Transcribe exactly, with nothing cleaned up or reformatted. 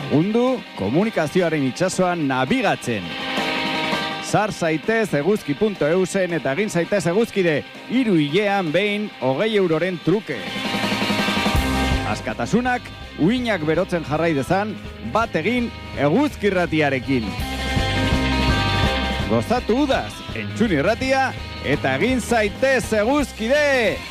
Lagundu komunikazioaren itsasoan nabigatzen. Sar zaitez eguzki puntu eusen eta egin zaitez eguzkide hiru hilean behin hogei euroren truke. Askatasunak uinak berotzen jarrai dezan, bat egin eguzkirratiarekin. Gozatu udaz, entzun irratia eta egin zaitez eguzkide!